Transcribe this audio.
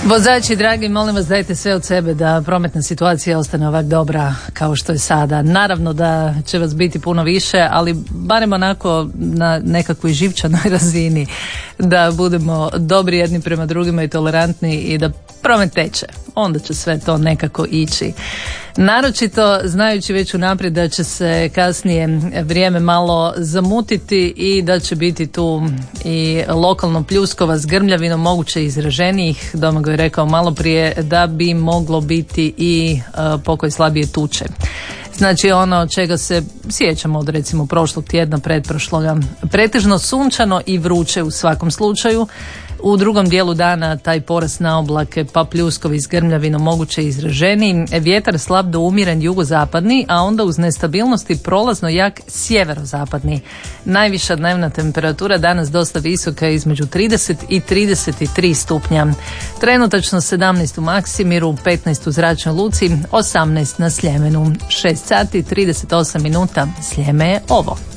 Vozači, dragi, molim vas, dajte sve od sebe da prometna situacija ostane ovak dobra kao što je sada. Naravno da će vas biti puno više, ali barem onako na nekakvoj živčanoj razini, da budemo dobri jedni prema drugima i tolerantni i da promet teče. Onda će sve to nekako ići. Naročito znajući već unaprijed da će se kasnije vrijeme malo zamutiti i da će biti tu i lokalno pljuskova s grmljavinom, moguće izraženijih. Domagoj je rekao malo prije da bi moglo biti i pokoj slabije tuče. Znači ono čega se sjećamo od recimo prošlog tjedna, pretprošloga, pretežno sunčano i vruće u svakom slučaju. U drugom dijelu dana taj porast na oblake pa pljuskovi s grmljavinom moguće izraženiji, vjetar slab do umiren jugozapadni, a onda uz nestabilnosti prolazno jak sjeverozapadni. Najviša dnevna temperatura danas dosta visoka, između 30 i 33 stupnja. Trenutačno 17 u Maksimiru, 15 u Zračnoj luci, 18 na Sljemenu. 6 sati 38 minuta, Sljeme je ovo.